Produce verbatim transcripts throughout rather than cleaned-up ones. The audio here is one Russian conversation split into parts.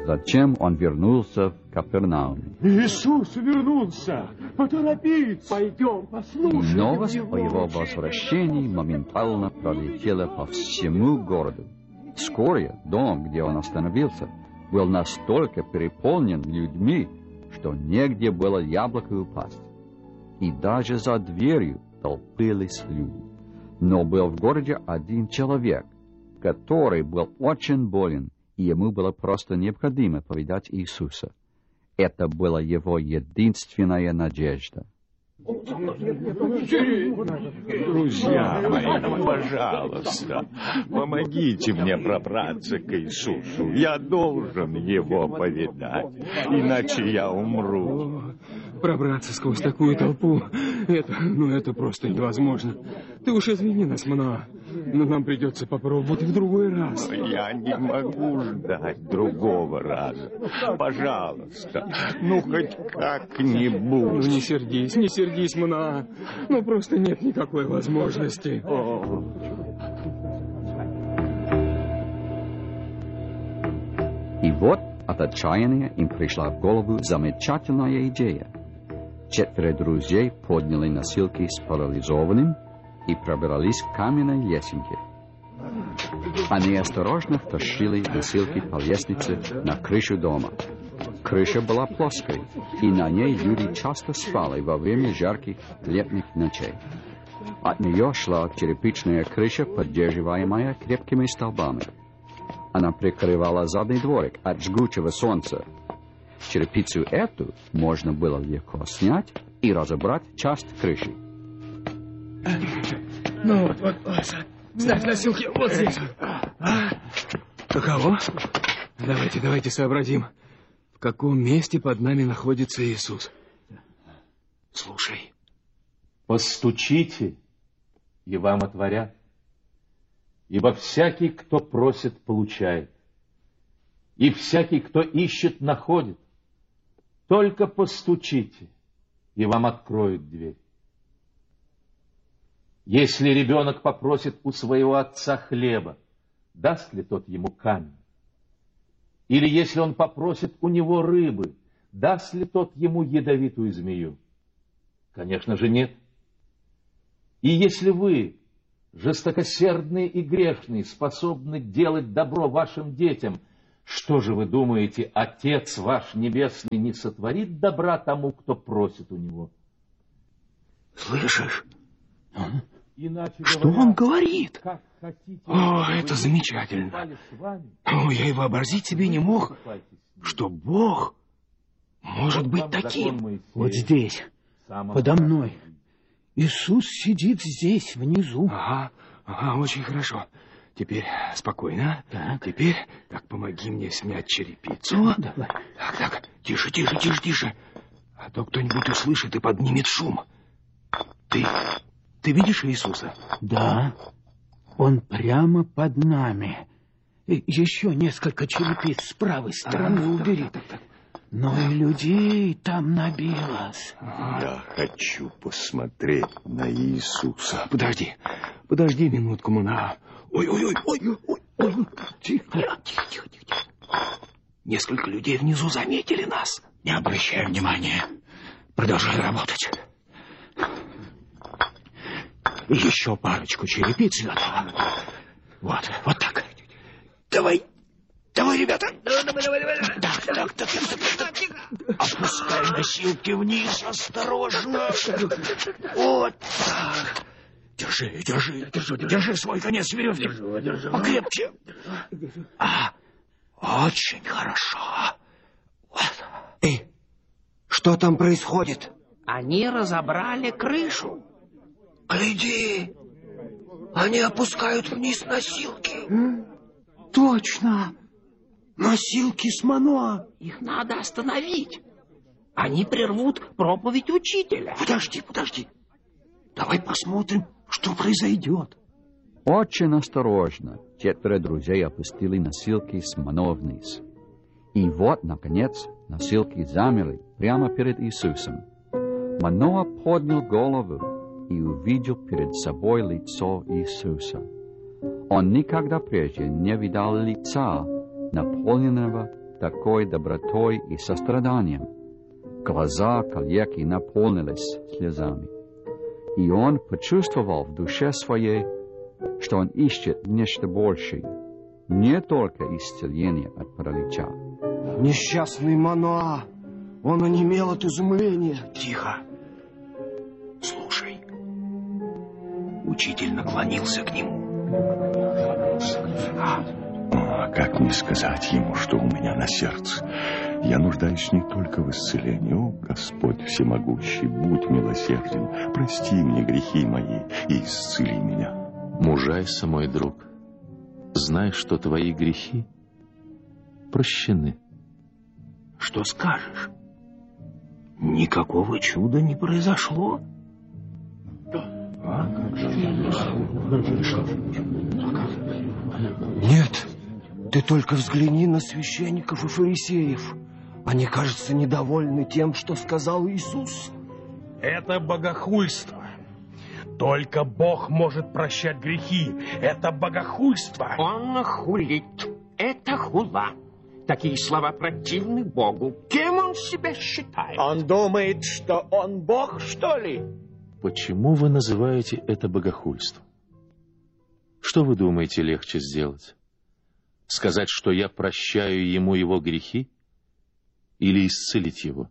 Затем он вернулся в Капернаум. Иисус вернулся! Поторопись! Пойдем, послушаем. Новость его. о его возвращении моментально пролетела по всему городу. Вскоре дом, где он остановился, был настолько переполнен людьми, что негде было яблоко упасть. И даже за дверью толпились люди. Но был в городе один человек, который был очень болен, и ему было просто необходимо повидать Иисуса. Это была его единственная надежда. Друзья мои, пожалуйста, помогите мне пробраться к Иисусу. Я должен его повидать, иначе я умру. Пробраться сквозь такую толпу, это, ну, это просто невозможно. Ты уж извини нас, Мануа, но нам придется попробовать в другой раз. Я не могу ждать другого раза. Пожалуйста, ну хоть как-нибудь. Ну не сердись, не сердись, Мануа. Ну просто нет никакой возможности. О. И вот от отчаяния им пришла в голову замечательная идея. Четверо друзей подняли носилки с парализованным и пробрались к каменной лесенке. Они осторожно втащили носилки по лестнице на крышу дома. Крыша была плоской, и на ней люди часто спали во время жарких летних ночей. От нее шла черепичная крыша, поддерживаемая крепкими столбами. Она прикрывала задний дворик от жгучего солнца. Черепицу эту можно было легко снять и разобрать часть крыши. Ну вот, вот, вот. Ставь носилки вот здесь. Каково? Давайте, давайте сообразим, в каком месте под нами находится Иисус. Слушай. Постучите, и вам отворят. Ибо всякий, кто просит, получает. И всякий, кто ищет, находит. Только постучите, и вам откроют дверь. Если ребенок попросит у своего отца хлеба, даст ли тот ему камень? Или если он попросит у него рыбы, даст ли тот ему ядовитую змею? Конечно же, нет. И если вы, жестокосердные и грешные, способны делать добро вашим детям, что же вы думаете, Отец ваш Небесный не сотворит добра тому, кто просит у него? Слышишь? Иначе Что говоря, он говорит? как хотите, О, это замечательно. О, я и вообразить себе не мог, что Бог может быть таким. Вот здесь, подо мной. Иисус сидит здесь, внизу. Ага, ага, очень хорошо. Теперь спокойно. Так. Теперь, так, помоги мне снять черепицу. О, давай. Так, так, тише, тише, тише, тише. А то кто-нибудь услышит и поднимет шум. Ты, ты видишь Иисуса? Да, он прямо под нами. И еще несколько черепиц с правой стороны А, убери. так, так, так. Но и людей там набилось. Я хочу посмотреть на Иисуса. Подожди, подожди минутку, Мана. Ой, ой, ой, ой, ой, ой. Тихо, тихо, тихо, тихо. Несколько людей внизу заметили нас. Не обращай внимания. Продолжай работать. И еще парочку черепиц готово. Вот, вот так. Давай, давай, ребята. Давай, давай, давай. Так, так, так, так, так. Опускай носилки вниз, осторожно. Вот так. Держи, держи, держи, держи свой конец веревки. Держу, держу. Покрепче. А, очень хорошо. Вот. Эй, что там происходит? Они разобрали крышу. Гляди, они опускают вниз носилки. Точно. Носилки с Мануа. Их надо остановить. Они прервут проповедь учителя. Подожди, подожди. Давай посмотрим, что произойдет. Очень осторожно четверо друзей опустили носилки с Мануа вниз. И вот, наконец, носилки замерли прямо перед Иисусом. Мануа поднял голову и увидел перед собой лицо Иисуса. Он никогда прежде не видал лица, наполненного такой добротой и состраданием. Глаза Кальяки наполнились слезами. И он почувствовал в душе своей, что он ищет нечто большее, не только исцеление от паралича. Несчастный Мануа, он онемел от изумления. Тихо. Слушай. Учитель наклонился к нему. А как мне сказать ему, что у меня на сердце? Я нуждаюсь не только в исцелении. О, Господь всемогущий, будь милосерден, прости мне грехи мои и исцели меня. Мужайся, мой друг, знай, что твои грехи прощены. Что скажешь? Никакого чуда не произошло? Нет, ты только взгляни на священников и фарисеев. Они, кажется, недовольны тем, что сказал Иисус. Это богохульство. Только Бог может прощать грехи. Это богохульство. Он хулит. Это хула. Такие слова противны Богу. Кем он себя считает? Он думает, что он Бог, что ли? Почему вы называете это богохульством? Что вы думаете легче сделать? Сказать, что я прощаю ему его грехи? Или исцелить его?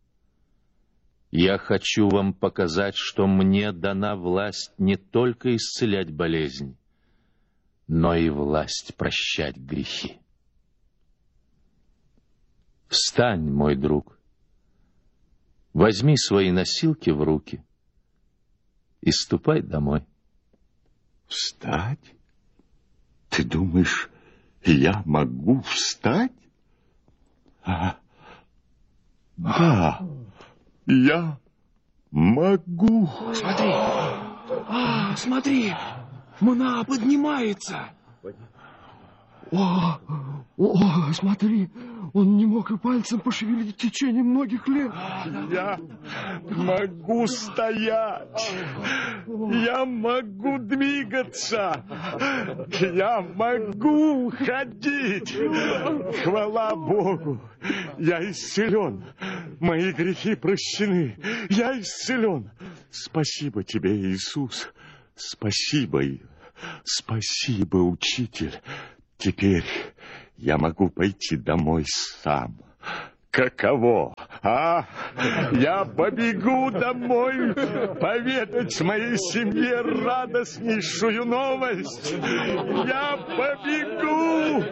Я хочу вам показать, что мне дана власть не только исцелять болезни, но и власть прощать грехи. Встань, мой друг, возьми свои носилки в руки и ступай домой. Встать? Ты думаешь, я могу встать? А, да, я могу. Смотри. А, смотри. Мана поднимается. О, о, смотри, он не мог и пальцем пошевелить в течение многих лет. Я могу стоять. Я могу двигаться. Я могу ходить. Хвала Богу. Я исцелен. Мои грехи прощены. Я исцелен. Спасибо тебе, Иисус. Спасибо. Спасибо, учитель. Теперь я могу пойти домой сам. Каково, а? Я побегу домой поведать моей семье радостнейшую новость. Я побегу!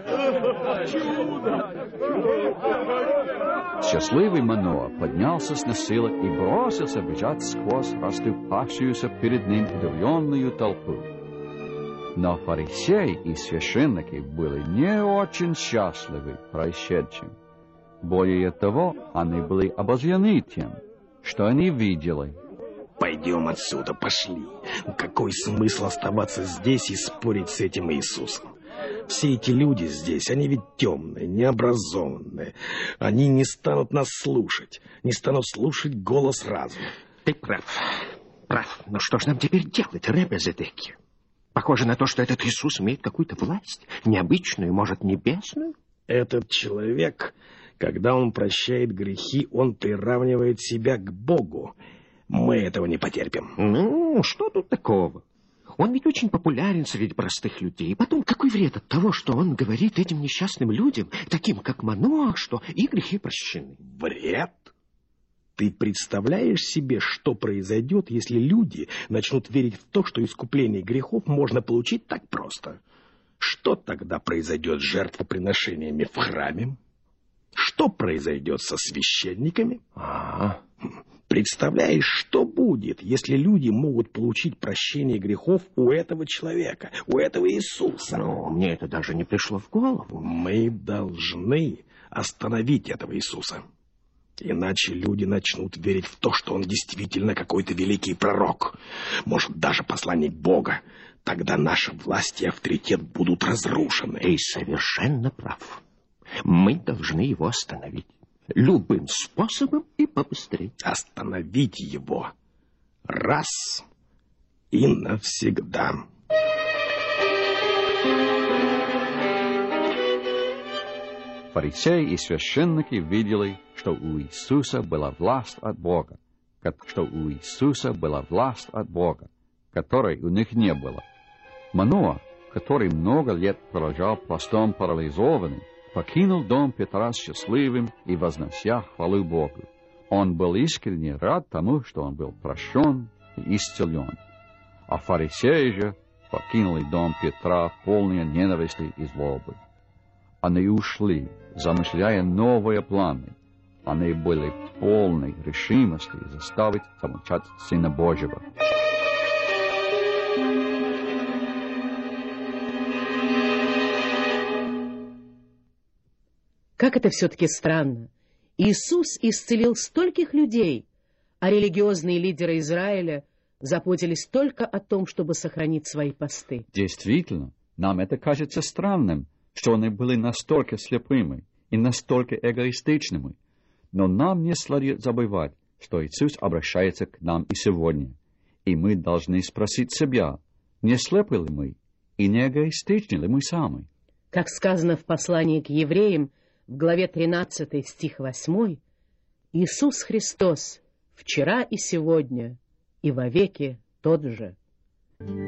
Счастливый Маноа поднялся с носилок и бросился бежать сквозь расступавшуюся перед ним удивленную толпу. Но фарисеи и священники были не очень счастливы происшедшим. Более того, они были обозлены тем, что они видели. Пойдем отсюда, пошли. Какой смысл оставаться здесь и спорить с этим Иисусом? Все эти люди здесь, они ведь темные, необразованные. Они не станут нас слушать, не станут слушать голос разума. Ты прав, прав. Но что ж нам теперь делать, Ребе Зедекия? Похоже на то, что этот Иисус имеет какую-то власть, необычную, может, небесную. Этот человек, когда он прощает грехи, он приравнивает себя к Богу. Мы этого не потерпим. Ну, что тут такого? Он ведь очень популярен среди простых людей. И потом, какой вред от того, что он говорит этим несчастным людям, таким как Маноа, что и грехи прощены? Вред? Ты представляешь себе, что произойдет, если люди начнут верить в то, что искупление грехов можно получить так просто? Что тогда произойдет с жертвоприношениями в храме? Что произойдет со священниками? А, представляешь, что будет, если люди могут получить прощение грехов у этого человека, у этого Иисуса? Ну, мне это даже не пришло в голову. Мы должны остановить этого Иисуса. Иначе люди начнут верить в то, что он действительно какой-то великий пророк, может, даже посланник Бога. Тогда наша власть и авторитет будут разрушены. Ты совершенно прав. Мы должны его остановить. Любым способом и побыстрее. Остановить его раз и навсегда. Фарисеи и священники видели, что у Иисуса была власть от Бога, что у Иисуса была власть от Бога, которой у них не было. Маноа, который много лет пролежал пластом парализованный, покинул дом Петра счастливым и вознося хвалу Богу. Он был искренне рад тому, что он был прощен и исцелен. А фарисеи же покинули дом Петра, полные ненависти и злобы. Они ушли, замышляя новые планы. Они были полны решимости заставить замолчать Сына Божьего. Как это все-таки странно. Иисус исцелил стольких людей, а религиозные лидеры Израиля заботились только о том, чтобы сохранить свои посты. Действительно, нам это кажется странным, что они были настолько слепыми и настолько эгоистичными. Но нам не следует забывать, что Иисус обращается к нам и сегодня. И мы должны спросить себя, не слепы ли мы и не эгоистичны ли мы сами. Как сказано в послании к евреям, в главе тринадцатой, стих восьмой, Иисус Христос вчера и сегодня и вовеки тот же.